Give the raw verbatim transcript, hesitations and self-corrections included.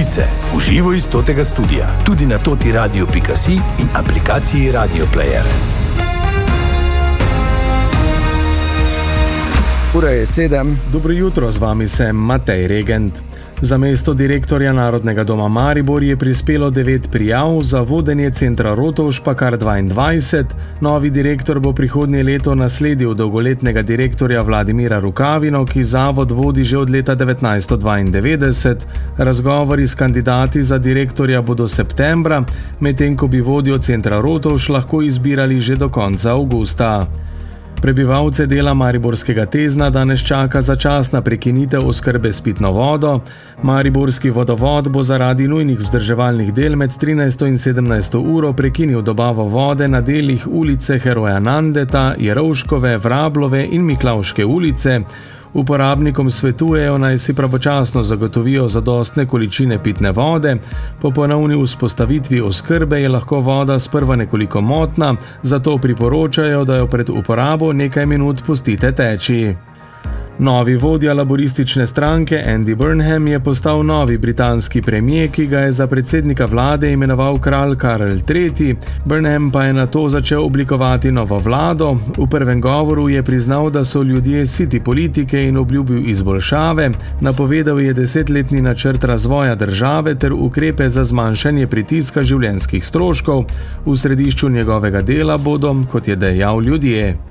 Novice v živo iz totega studia, tudi na toti radio pika si in aplikaciji Radio Player. Ura je sedem. Dobro jutro, z vami sem Matej Regent. Za mesto direktorja Narodnega doma Maribor je prispelo devet prijav, za vodenje centra Rotovž pa kar dvaindvajset. Novi direktor bo prihodnje leto nasledil dolgoletnega direktorja Vladimira Rukavino, ki zavod vodi že od leta devetnajststo dvaindevetdeset. Razgovori s kandidati za direktorja bodo septembra, medtem ko bi vodjo centra Rotovž lahko izbirali že do konca avgusta. Prebivalce dela mariborskega Tezna danes čaka začasna prekinitev oskrbe s pitno vodo. Mariborski vodovod bo zaradi nujnih vzdrževalnih del med trinajsto in sedemnajsto uro prekinil dobavo vode na delih ulice Heroja Nandeta, Jerovškove, Vrablove in Miklavške ulice. Uporabnikom svetujejo, naj si pravočasno zagotovijo zadostne količine pitne vode. Po ponovni vzpostavitvi oskrbe je lahko voda sprva nekoliko motna, zato priporočajo, da jo pred uporabo nekaj minut pustite teči. Novi vodja laboristične stranke Andy Burnham je postal novi britanski premier, ki ga je za predsednika vlade imenoval kralj Karel tretji. Burnham pa je nato začel oblikovati novo vlado. V prvem govoru je priznal, da so ljudje siti politike in obljubil izboljšave. Napovedal je desetletni načrt razvoja države ter ukrepe za zmanjšanje pritiska življenjskih stroškov. V središču njegovega dela bodo, kot je dejal, ljudje.